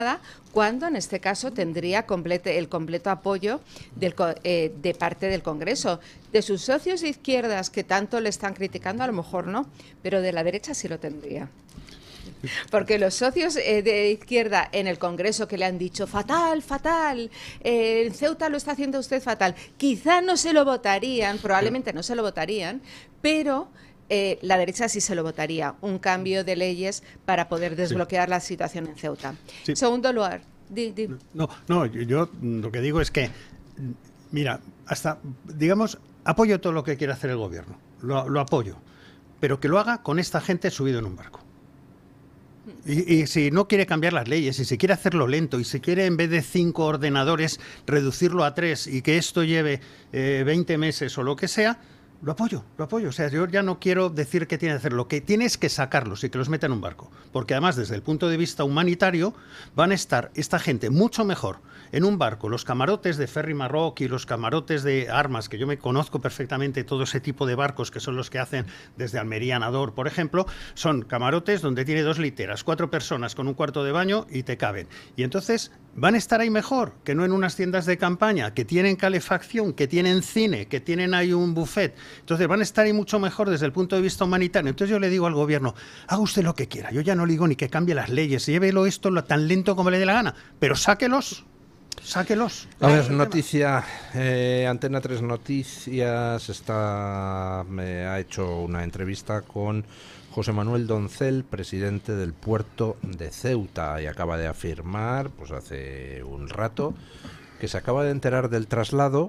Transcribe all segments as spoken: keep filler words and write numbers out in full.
cuando en este caso tendría complete, el completo apoyo del, eh, de parte del Congreso. De sus socios de izquierdas que tanto le están criticando, a lo mejor no, pero de la derecha sí lo tendría. Porque los socios eh, de izquierda en el Congreso que le han dicho fatal, fatal, eh, en Ceuta lo está haciendo usted fatal, quizá no se lo votarían, probablemente no se lo votarían, pero eh, la derecha sí se lo votaría, un cambio de leyes para poder desbloquear sí. la situación en Ceuta. Sí. Segundo lugar, di, di. No, no, yo lo que digo es que, mira, hasta, digamos, apoyo todo lo que quiere hacer el gobierno, lo, lo apoyo, pero que lo haga con esta gente subido en un barco. Y, y si no quiere cambiar las leyes, y si quiere hacerlo lento, y si quiere en vez de cinco ordenadores reducirlo a tres y que esto lleve eh, veinte meses o lo que sea, lo apoyo, lo apoyo. O sea, yo ya no quiero decir que tiene que hacer. Lo que tiene es que sacarlos y que los meta en un barco. Porque además, desde el punto de vista humanitario, van a estar esta gente mucho mejor en un barco. Los camarotes de Ferry Maroc y los camarotes de Armas, que yo me conozco perfectamente todo ese tipo de barcos que son los que hacen desde Almería a Nador, por ejemplo, son camarotes donde tiene dos literas, cuatro personas con un cuarto de baño y te caben. Y entonces van a estar ahí mejor que no en unas tiendas de campaña que tienen calefacción, que tienen cine, que tienen ahí un buffet. Entonces van a estar ahí mucho mejor desde el punto de vista humanitario. Entonces yo le digo al gobierno, haga usted lo que quiera. Yo ya no le digo ni que cambie las leyes, llévelo esto tan lento como le dé la gana, pero sáquelos. Sáquelos. A ver, noticia, eh, Antena tres Noticias está, me ha hecho una entrevista con José Manuel Doncel, presidente del puerto de Ceuta, y acaba de afirmar, pues hace un rato, que se acaba de enterar del traslado,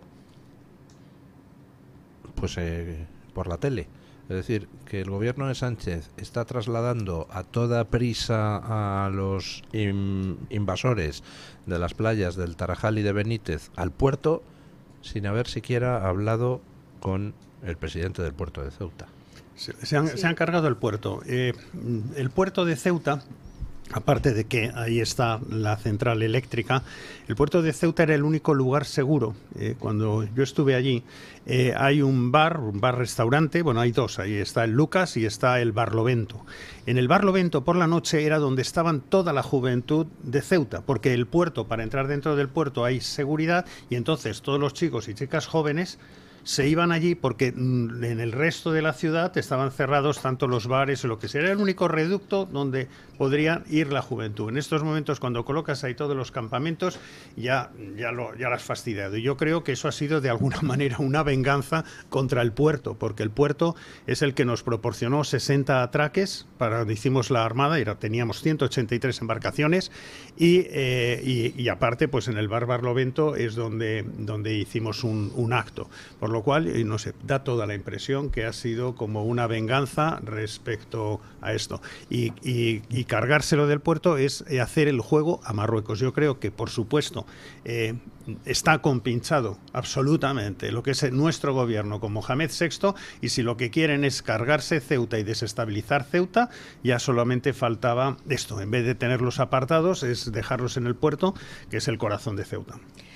pues eh, por la tele. Es decir, que el gobierno de Sánchez está trasladando a toda prisa a los in, invasores de las playas del Tarajal y de Benítez al puerto sin haber siquiera hablado con el presidente del puerto de Ceuta. Se, se, han, sí. se han cargado el puerto. Eh, el puerto de Ceuta, aparte de que ahí está la central eléctrica, el puerto de Ceuta era el único lugar seguro. Eh, cuando yo estuve allí, eh, hay un bar, un bar-restaurante, bueno, hay dos, ahí está el Lucas y está el Barlovento. En el Barlovento, por la noche, era donde estaban toda la juventud de Ceuta, porque el puerto, para entrar dentro del puerto hay seguridad, y entonces todos los chicos y chicas jóvenes se iban allí porque en el resto de la ciudad estaban cerrados tanto los bares o lo que sea. Era el único reducto donde podría ir la juventud. En estos momentos, cuando colocas ahí todos los campamentos, ya, ya, lo, ya lo has fastidiado. Y yo creo que eso ha sido de alguna manera una venganza contra el puerto, porque el puerto es el que nos proporcionó sesenta atraques para cuando hicimos la Armada, y teníamos ciento ochenta y tres embarcaciones, y, eh, y, y aparte, pues en el bar Barlovento es donde, donde hicimos un, un acto. Por lo cual, no sé, da toda la impresión que ha sido como una venganza respecto a esto. Y, y, y cargárselo del puerto es hacer el juego a Marruecos. Yo creo que, por supuesto, eh, está compinchado absolutamente lo que es nuestro gobierno con Mohamed sexto, y si lo que quieren es cargarse Ceuta y desestabilizar Ceuta, ya solamente faltaba esto. En vez de tenerlos apartados, es dejarlos en el puerto, que es el corazón de Ceuta.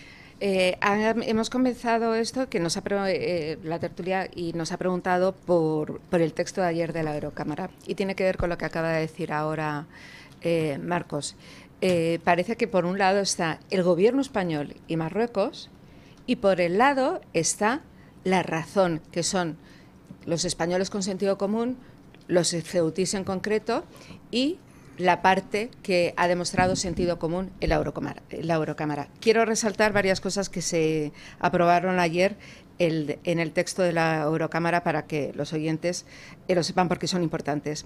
Eh, ha, hemos comenzado esto que nos ha eh, la tertulia y nos ha preguntado por, por el texto de ayer de la Eurocámara, y tiene que ver con lo que acaba de decir ahora eh, Marcos. Eh, parece que por un lado está el gobierno español y Marruecos, y por el lado está la razón, que son los españoles con sentido común, los ceutíes en concreto, y la parte que ha demostrado sentido común en la Eurocámara. En la Eurocámara. Quiero resaltar varias cosas que se aprobaron ayer el, en el texto de la Eurocámara para que los oyentes eh, lo sepan, porque son importantes.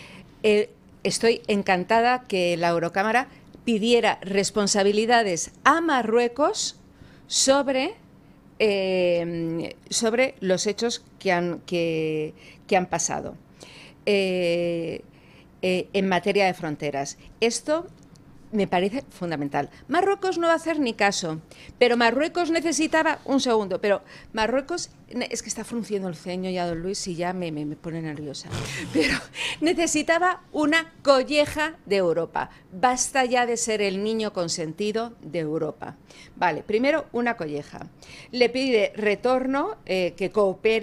Eh, estoy encantada que la Eurocámara pidiera responsabilidades a Marruecos sobre, eh, sobre los hechos que han, que, que han pasado. Eh, Eh, en materia de fronteras. Esto me parece fundamental. Marruecos no va a hacer ni caso, pero Marruecos necesitaba, un segundo, pero Marruecos, es que está frunciendo el ceño ya don Luis y ya me, me, me pone nerviosa, pero necesitaba una colleja de Europa. Basta ya de ser el niño consentido de Europa. Vale, primero una colleja. Le pide retorno, eh, que coopere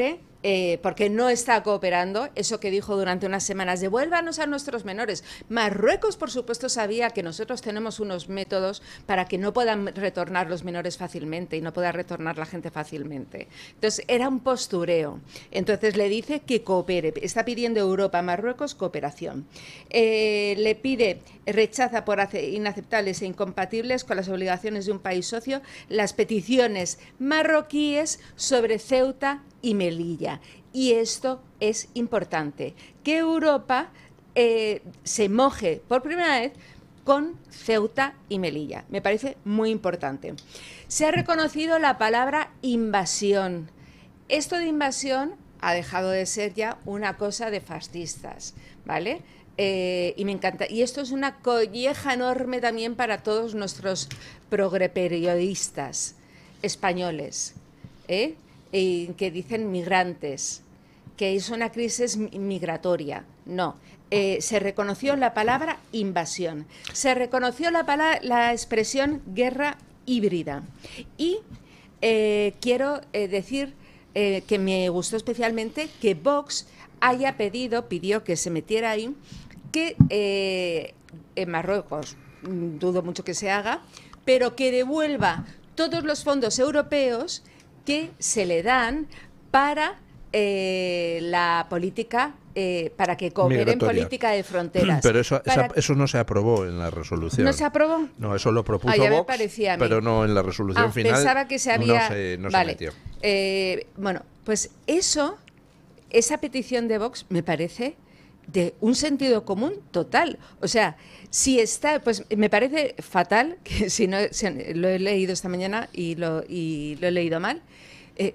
Eh, porque no está cooperando, eso que dijo durante unas semanas, devuélvanos a nuestros menores. Marruecos, por supuesto, sabía que nosotros tenemos unos métodos para que no puedan retornar los menores fácilmente y no pueda retornar la gente fácilmente. Entonces, era un postureo. Entonces, le dice que coopere. Está pidiendo Europa a Marruecos cooperación. Eh, le pide, rechaza por inaceptables e incompatibles con las obligaciones de un país socio las peticiones marroquíes sobre Ceuta y Melilla. Y esto es importante, que Europa eh, se moje por primera vez con Ceuta y Melilla. Me parece muy importante. Se ha reconocido la palabra invasión. Esto de invasión ha dejado de ser ya una cosa de fascistas, ¿vale? Eh, y me encanta. Y esto es una colleja enorme también para todos nuestros progreperiodistas españoles, ¿eh? Y que dicen migrantes, que es una crisis migratoria. No, eh, se reconoció la palabra invasión, se reconoció la, palabra, la expresión guerra híbrida. Y eh, quiero eh, decir eh, que me gustó especialmente que Vox haya pedido, pidió que se metiera ahí, que eh, en Marruecos, dudo mucho que se haga, pero que devuelva todos los fondos europeos que se le dan para eh, la política, eh, para que coopere en política de fronteras. Pero eso, para... esa, eso no se aprobó en la resolución. ¿No se aprobó? No, eso lo propuso ah, ya Vox, me parecía a mí. pero no en la resolución ah, final. Pensaba que se había... No se, no vale. se metió. Eh, bueno, pues eso, esa petición de Vox me parece de un sentido común total. O sea, si está, pues me parece fatal, que si no, si, lo he leído esta mañana y lo, y lo he leído mal, eh,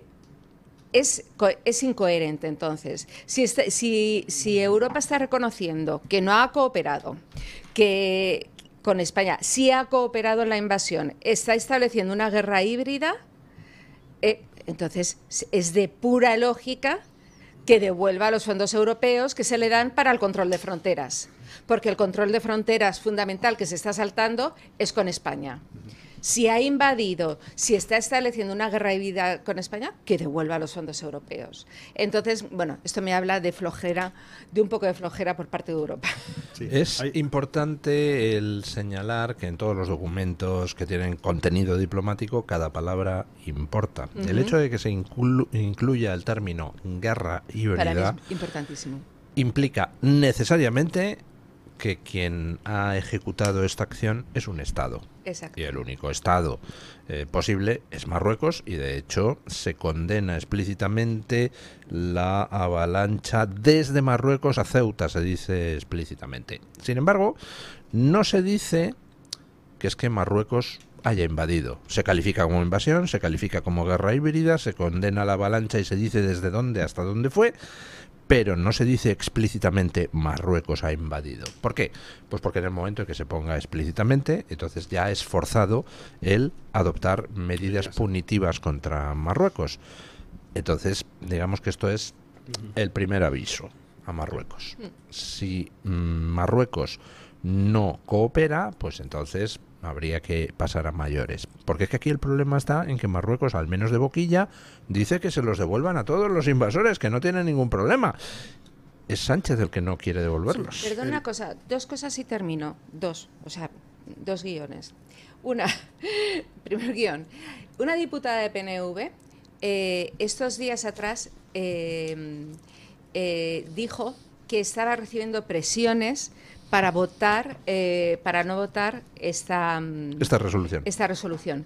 es, es incoherente. Entonces, si, está, si, si Europa está reconociendo que no ha cooperado, que con España sí ha cooperado en la invasión, está estableciendo una guerra híbrida, eh, entonces es de pura lógica que devuelva los fondos europeos que se le dan para el control de fronteras, porque el control de fronteras fundamental que se está saltando es con España. Si ha invadido, si está estableciendo una guerra híbrida con España, que devuelva los fondos europeos. Entonces, bueno, esto me habla de flojera, de un poco de flojera por parte de Europa. Sí. Es Hay... importante el señalar que en todos los documentos que tienen contenido diplomático, cada palabra importa. Uh-huh. El hecho de que se inclu incluya el término guerra híbrida para mí es importantísimo. Implica necesariamente que quien ha ejecutado esta acción es un Estado. Exacto. Y el único Estado eh, posible es Marruecos, y de hecho se condena explícitamente la avalancha desde Marruecos a Ceuta, se dice explícitamente. Sin embargo, no se dice que es que Marruecos haya invadido. Se califica como invasión, se califica como guerra híbrida, se condena la avalancha y se dice desde dónde hasta dónde fue, pero no se dice explícitamente Marruecos ha invadido. ¿Por qué? Pues porque en el momento en que se ponga explícitamente, entonces ya es forzado el adoptar medidas punitivas contra Marruecos. Entonces, digamos que esto es el primer aviso a Marruecos. Si mmm, Marruecos no coopera, pues entonces habría que pasar a mayores. Porque es que aquí el problema está en que Marruecos, al menos de boquilla, dice que se los devuelvan a todos los invasores, que no tienen ningún problema. Es Sánchez el que no quiere devolverlos. Sí, perdón, una cosa, dos cosas y termino. Dos, o sea, dos guiones. Una, primer guión. Una diputada de P N V, eh, estos días atrás, eh, eh, dijo que estaba recibiendo presiones para votar, eh, para no votar esta, esta resolución. Esta resolución.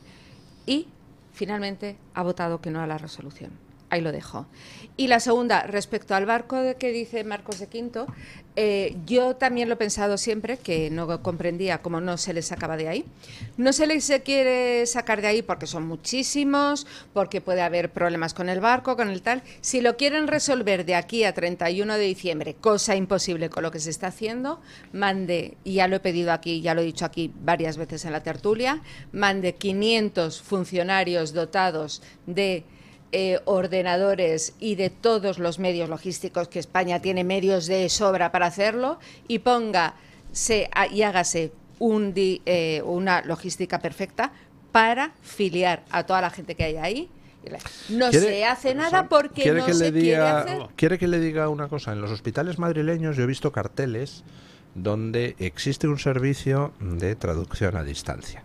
Y finalmente ha votado que no a la resolución. Ahí lo dejo. Y la segunda, respecto al barco de que dice Marcos de Quinto, eh, yo también lo he pensado siempre, que no comprendía cómo no se les sacaba de ahí. No se les quiere sacar de ahí porque son muchísimos, porque puede haber problemas con el barco, con el tal. Si lo quieren resolver de aquí a treinta y uno de diciembre, cosa imposible con lo que se está haciendo, mande, y ya lo he pedido aquí, ya lo he dicho aquí varias veces en la tertulia, mande quinientos funcionarios dotados de Eh, ordenadores y de todos los medios logísticos, que España tiene medios de sobra para hacerlo, y póngase a, y hágase un di, eh, una logística perfecta para filiar a toda la gente que hay ahí No se hace nada porque no que se le quiere diga, hacer. ¿Quiere que le diga una cosa? En los hospitales madrileños yo he visto carteles donde existe un servicio de traducción a distancia.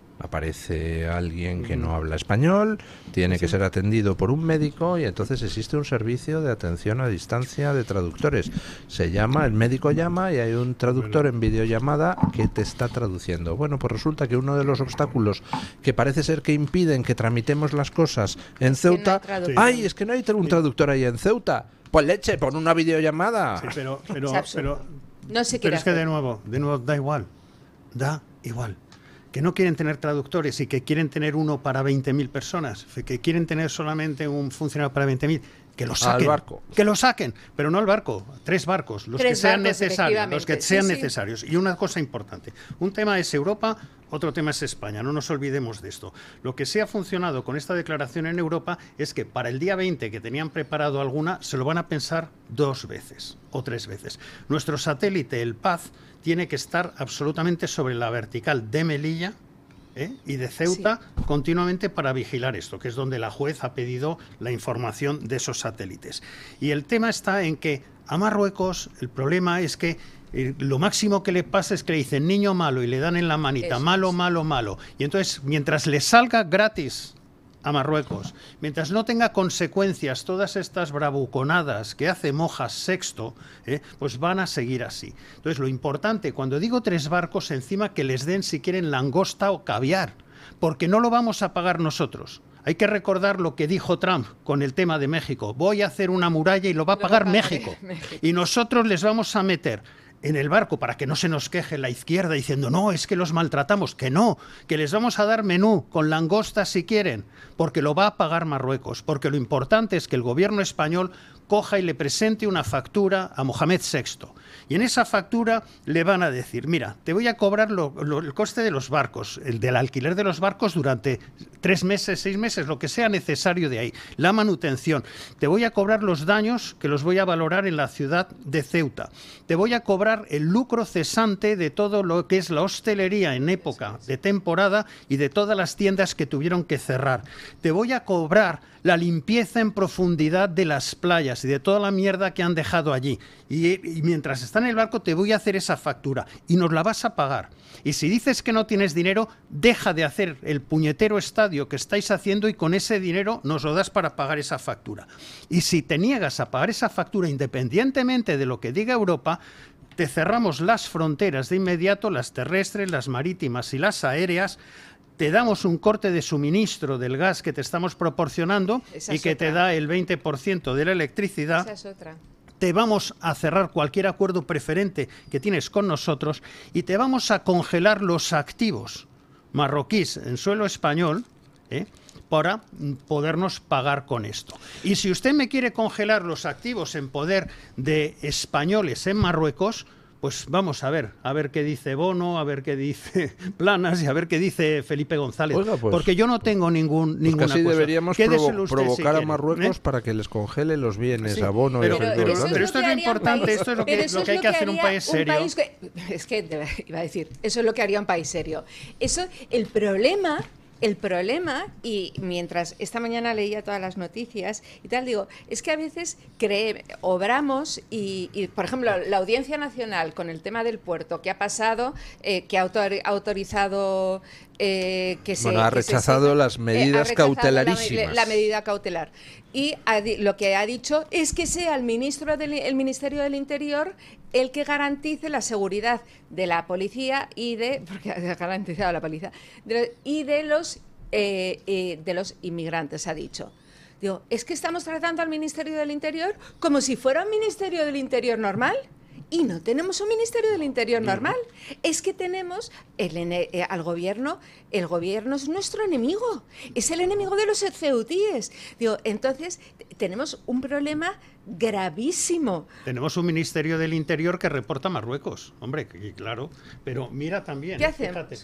Aparece alguien que no habla español, tiene que ser atendido por un médico y entonces existe un servicio de atención a distancia de traductores. Se llama, el médico llama y hay un traductor en videollamada que te está traduciendo. Bueno, pues resulta que uno de los obstáculos que parece ser que impiden que tramitemos las cosas en Ceuta... No ¡Ay, es que no hay un traductor ahí en Ceuta! Pues leche, pon una videollamada. Sí, pero, pero, pero, no se pero es que hacer. de nuevo, de nuevo da igual, da igual. Que no quieren tener traductores y que quieren tener uno para veinte mil personas, que quieren tener solamente un funcionario para veinte mil, que lo saquen. Al barco. Que lo saquen, pero no al barco, tres barcos, los tres que sean barcos, necesarios, los que sí, sean sí. necesarios. Y una cosa importante, un tema es Europa, otro tema es España, no nos olvidemos de esto. Lo que sí ha funcionado con esta declaración en Europa es que para el día veinte que tenían preparado alguna, se lo van a pensar dos veces o tres veces. Nuestro satélite, el Paz, tiene que estar absolutamente sobre la vertical de Melilla, ¿eh? y de Ceuta, sí, continuamente para vigilar esto, que es donde la juez ha pedido la información de esos satélites. Y el tema está en que a Marruecos el problema es que eh, lo máximo que le pasa es que le dicen niño malo y le dan en la manita, eso malo, es. malo, malo. Y entonces, mientras le salga gratis a Marruecos, mientras no tenga consecuencias todas estas bravuconadas que hace Mojas Sexto, ¿eh? pues van a seguir así. Entonces, lo importante, cuando digo tres barcos, encima que les den si quieren langosta o caviar, porque no lo vamos a pagar nosotros. Hay que recordar lo que dijo Trump con el tema de México. Voy a hacer una muralla y lo va a pagar México. México. Y nosotros les vamos a meter en el barco para que no se nos queje la izquierda diciendo no, es que los maltratamos, que no, que les vamos a dar menú con langostas si quieren, porque lo va a pagar Marruecos, porque lo importante es que el gobierno español coja y le presente una factura a Mohamed Sexto. Y en esa factura le van a decir, mira, te voy a cobrar lo, lo, el coste de los barcos, el del alquiler de los barcos durante tres meses, seis meses, lo que sea necesario de ahí, la manutención. Te voy a cobrar los daños que los voy a valorar en la ciudad de Ceuta. Te voy a cobrar el lucro cesante de todo lo que es la hostelería en época de temporada y de todas las tiendas que tuvieron que cerrar. Te voy a cobrar la limpieza en profundidad de las playas y de toda la mierda que han dejado allí. Y, y mientras está en el barco te voy a hacer esa factura y nos la vas a pagar. Y si dices que no tienes dinero, deja de hacer el puñetero estadio que estáis haciendo y con ese dinero nos lo das para pagar esa factura. Y si te niegas a pagar esa factura independientemente de lo que diga Europa, te cerramos las fronteras de inmediato, las terrestres, las marítimas y las aéreas. Te damos un corte de suministro del gas que te estamos proporcionando Esa y que otra. te da el veinte por ciento de la electricidad. Esa es otra. Te vamos a cerrar cualquier acuerdo preferente que tienes con nosotros y te vamos a congelar los activos marroquíes en suelo español, ¿eh? para podernos pagar con esto. Y si usted me quiere congelar los activos en poder de españoles en Marruecos, pues vamos a ver, a ver qué dice Bono, a ver qué dice Planas y a ver qué dice Felipe González. Oiga, pues, porque yo no tengo ningún pues ninguna casi cosa. deberíamos provo provocar si a Marruecos ¿eh? para que les congele los bienes sí, a Bono pero, y a pero, eso pero esto es lo importante, país, esto es lo que, lo que hay que hacer un país serio. Un país que, es que iba a decir, eso es lo que haría un país serio. Eso, el problema... El problema, y mientras esta mañana leía todas las noticias y tal, digo, es que a veces cree, obramos y, y, por ejemplo, la Audiencia Nacional con el tema del puerto, ¿qué ha pasado? Eh, que ha autor, autorizado... Eh, que se, bueno, ha rechazado se, las medidas eh, ha cautelarísimas. La, la medida cautelar. Y ha, lo que ha dicho es que sea el, ministro del, el Ministerio del Interior el que garantice la seguridad de la policía y de... porque ha garantizado la policía... De, y de los, eh, eh, de los inmigrantes, ha dicho. Digo, ¿es que estamos tratando al Ministerio del Interior como si fuera un Ministerio del Interior normal? Y no tenemos un Ministerio del Interior normal. Es que tenemos el, eh, al gobierno, el gobierno es nuestro enemigo, es el enemigo de los ceutíes. Digo, entonces, tenemos un problema gravísimo. Tenemos un Ministerio del Interior que reporta a Marruecos, hombre, que, claro, pero mira también. ¿Qué hacemos? Fíjate.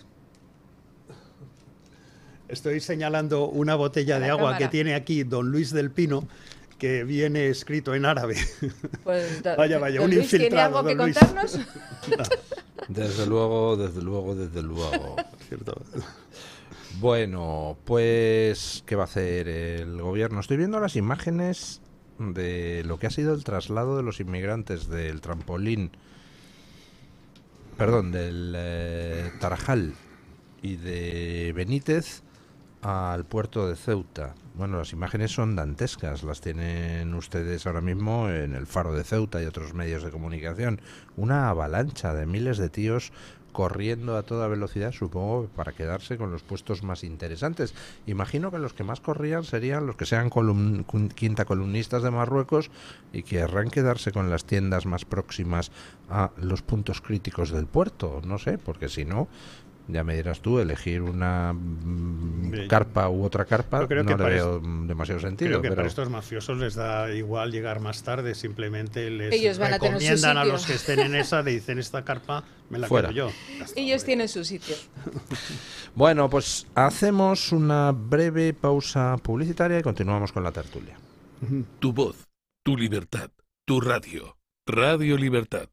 Estoy señalando una botella de agua cámara. que tiene aquí don Luis del Pino, que viene escrito en árabe. Pues, do, vaya, vaya, un Luis, infiltrado. ¿tiene algo que Luis. contarnos? Desde luego, desde luego, desde luego. Cierto. Bueno, pues, ¿qué va a hacer el gobierno? Estoy viendo las imágenes de lo que ha sido el traslado de los inmigrantes del trampolín, perdón, del eh, Tarajal y de Benítez al puerto de Ceuta. Bueno, las imágenes son dantescas, las tienen ustedes ahora mismo en el Faro de Ceuta y otros medios de comunicación. Una avalancha de miles de tíos corriendo a toda velocidad, supongo, para quedarse con los puestos más interesantes. Imagino que los que más corrían serían los que sean column, quinta columnistas de Marruecos y querrán quedarse con las tiendas más próximas a los puntos críticos del puerto. No sé, porque si no, ya me dirás tú, elegir una mm, carpa u otra carpa no le veo demasiado sentido. Creo que pero para estos mafiosos les da igual llegar más tarde, simplemente les Ellos van recomiendan a, a los que estén en esa, le dicen esta carpa me la Fuera. quedo yo. Hasta Ellos tienen su sitio. Bueno, pues hacemos una breve pausa publicitaria y continuamos con la tertulia. Tu voz, tu libertad, tu radio. Radio Libertad.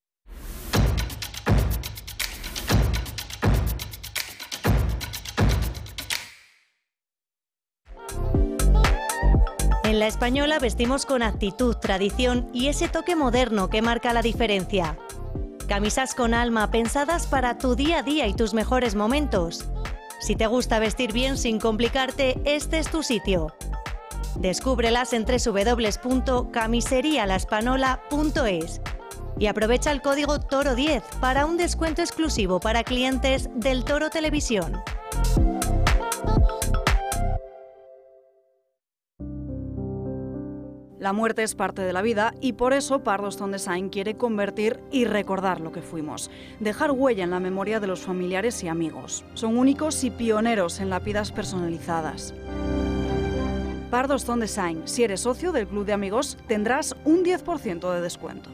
En La Española vestimos con actitud, tradición y ese toque moderno que marca la diferencia. Camisas con alma pensadas para tu día a día y tus mejores momentos. Si te gusta vestir bien sin complicarte, este es tu sitio. Descúbrelas en doble u doble u doble u punto camiseria la espanola punto es y aprovecha el código Toro diez para un descuento exclusivo para clientes del Toro Televisión. La muerte es parte de la vida y por eso Pardos Design quiere convertir y recordar lo que fuimos. Dejar huella en la memoria de los familiares y amigos. Son únicos y pioneros en lápidas personalizadas. Pardos Design. Si eres socio del Club de Amigos, tendrás un diez por ciento de descuento.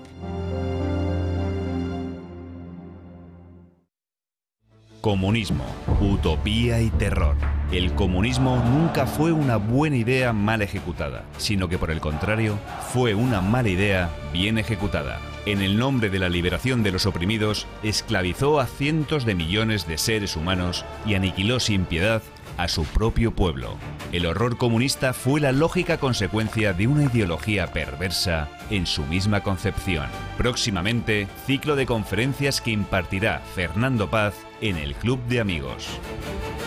Comunismo, utopía y terror. El comunismo nunca fue una buena idea mal ejecutada, sino que por el contrario, fue una mala idea bien ejecutada. En el nombre de la liberación de los oprimidos, esclavizó a cientos de millones de seres humanos y aniquiló sin piedad a su propio pueblo. El horror comunista fue la lógica consecuencia de una ideología perversa en su misma concepción. Próximamente, ciclo de conferencias que impartirá Fernando Paz en el Club de Amigos.